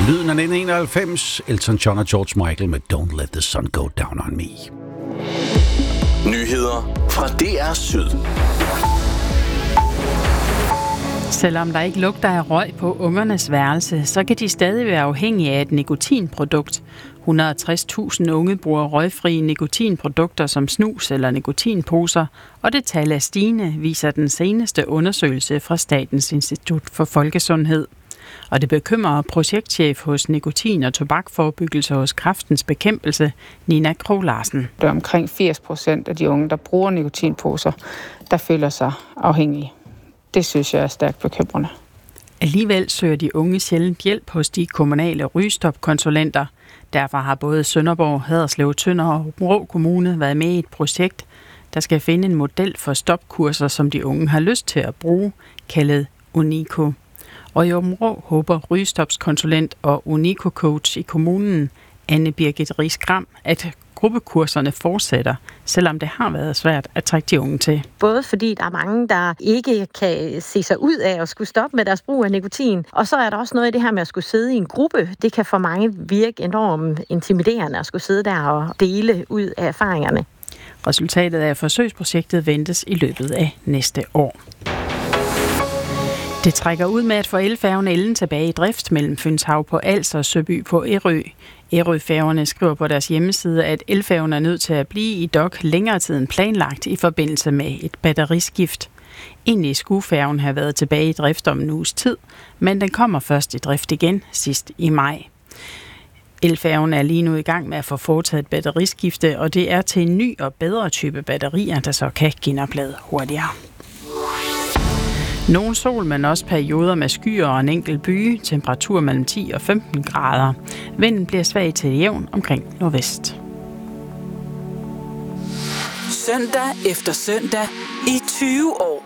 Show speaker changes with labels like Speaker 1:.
Speaker 1: Lyden af 1991, Elton John og George Michael med Don't Let the Sun Go Down on Me.
Speaker 2: Nyheder fra DR Syd.
Speaker 3: Selvom der ikke lugter af røg på ungernes værelse, så kan de stadig være afhængige af et nikotinprodukt. 160.000 unge bruger røgfrie nikotinprodukter som snus eller nikotinposer, og det tal er stigende, viser den seneste undersøgelse fra Statens Institut for Folkesundhed. Og det bekymrer projektchef hos Nikotin- og Tobakforebyggelse hos Kræftens Bekæmpelse, Nina Krog Larsen.
Speaker 4: Det er omkring 80% af de unge, der bruger nikotinposer, der føler sig afhængige. Det synes jeg er stærkt bekymrende.
Speaker 3: Alligevel søger de unge sjældent hjælp hos de kommunale rygestopkonsulenter. Derfor har både Sønderborg, Haderslev, Tønder og Vrå Kommune været med i et projekt, der skal finde en model for stopkurser, som de unge har lyst til at bruge, kaldet Unico. Og i Vrå håber rygestopskonsulent og Unico-coach i kommunen, Anne Birgit Riis-Gram, at gruppekurserne fortsætter, selvom det har været svært at trække de unge til.
Speaker 5: Både fordi der er mange, der ikke kan se sig ud af at skulle stoppe med deres brug af nikotin, og så er der også noget i det her med at skulle sidde i en gruppe. Det kan for mange virke enormt intimiderende at skulle sidde der og dele ud af erfaringerne.
Speaker 3: Resultatet af forsøgsprojektet ventes i løbet af næste år. Det trækker ud med at få elfærgen Ellen tilbage i drift mellem Fynshav på Als og Søby på Ærø. Ærøfærgerne skriver på deres hjemmeside, at elfærgen er nødt til at blive i dok længere tid end planlagt i forbindelse med et batteriskift. Egentlig skulle færgen have været tilbage i drift om en uges tid, men den kommer først i drift igen sidst i maj. Elfærgen er lige nu i gang med at få foretaget et batteriskifte, og det er til en ny og bedre type batterier, der så kan genoplade hurtigere. Nogle sol, men også perioder med skyer og en enkelt byge, temperatur mellem 10 og 15 grader. Vinden bliver svag til jævn omkring nordvest.
Speaker 6: Søndag efter søndag i 20 år.